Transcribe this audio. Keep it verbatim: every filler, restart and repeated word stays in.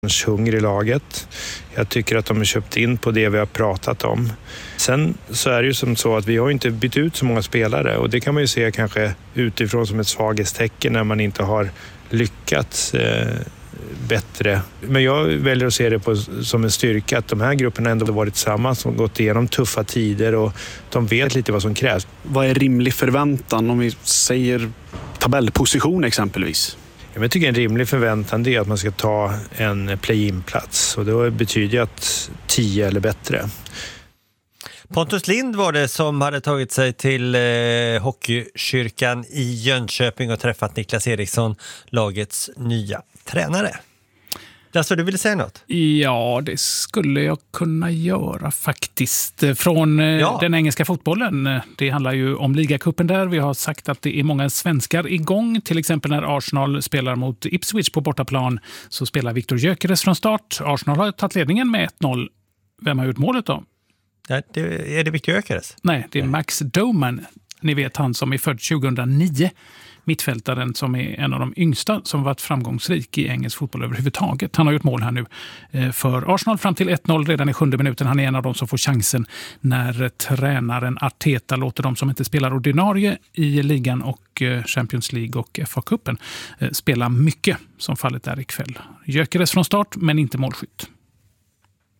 hunger i laget. Jag tycker att de har köpt in på det vi har pratat om. Sen så är det ju som så att vi har inte bytt ut så många spelare och det kan man ju se kanske utifrån som ett svaghetstecken när man inte har lyckats eh, bättre. Men jag väljer att se det på, som en styrka att de här grupperna ändå har varit tillsammans och gått igenom tuffa tider och de vet lite vad som krävs. Vad är rimlig förväntan om vi säger tabellposition exempelvis? Jag tycker en rimlig förväntan är att man ska ta en play-in-plats och det betyder att tio eller bättre. Pontus Lind var det som hade tagit sig till eh, Hockeykyrkan i Jönköping och träffat Niklas Eriksson, lagets nya tränare. Alltså, du ville säga något? Ja, det skulle jag kunna göra faktiskt. Från ja. den engelska fotbollen. Det handlar ju om ligacupen där. Vi har sagt att det är många svenskar igång. Till exempel när Arsenal spelar mot Ipswich på bortaplan så spelar Viktor Gyökeres från start. Arsenal har tagit ledningen med ett noll. Vem har gjort målet då? Ja, det, är det Viktor Gyökeres? Nej, det är Max Doman. Ni vet han som är född tjugohundranio. Mittfältaren som är en av de yngsta som varit framgångsrik i engelsk fotboll överhuvudtaget. Han har gjort mål här nu för Arsenal fram till ett noll redan i sjunde minuten. Han är en av de som får chansen när tränaren Arteta låter de som inte spelar ordinarie i ligan och Champions League och F A-cupen spela mycket som fallet är ikväll. Gyökeres från start men inte målskytt.